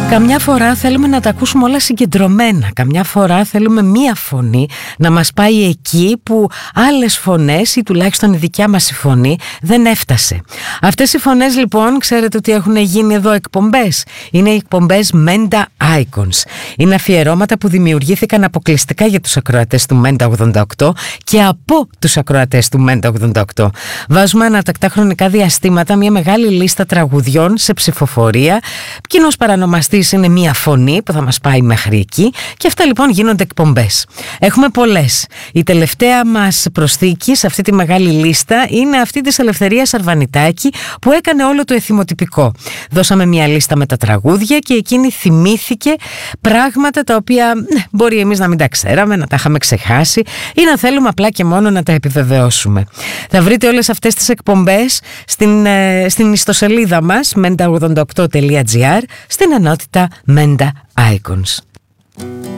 Καμιά φορά θέλουμε να τα ακούσουμε όλα συγκεντρωμένα. Καμιά φορά θέλουμε μία φωνή να μας πάει εκεί που άλλες φωνές ή τουλάχιστον η δικιά μας η φωνή δεν έφτασε. Αυτές οι φωνές λοιπόν ξέρετε ότι έχουν γίνει εδώ εκπομπές. Είναι οι εκπομπές Menda Icons. Είναι αφιερώματα που δημιουργήθηκαν αποκλειστικά για τους ακροατές του Menda 88 και από τους ακροατές του Menda 88. Βάζουμε ανατακτά χρονικά διαστήματα μια μεγάλη λίστα τραγουδιών σε ψηφοφορία. Κοινός παρανομαστής είναι μία φωνή που θα μας πάει μέχρι εκεί και αυτά λοιπόν γίνονται εκπομπές. Έχουμε πολλές. Η τελευταία μας προσθήκη σε αυτή τη μεγάλη λίστα είναι αυτή της Ελευθερίας Αρβανιτάκη που έκανε όλο το εθιμοτυπικό. Δώσαμε μία λίστα με τα τραγούδια και εκείνη θυμήθηκε πράγματα τα οποία μπορεί εμείς να μην τα ξέραμε, να τα είχαμε ξεχάσει ή να θέλουμε απλά και μόνο να τα επιβεβαιώσουμε. Θα βρείτε όλες αυτές τις εκπομπές στην ιστοσελίδα μας menda88.gr στην ενότητα Menda Icons.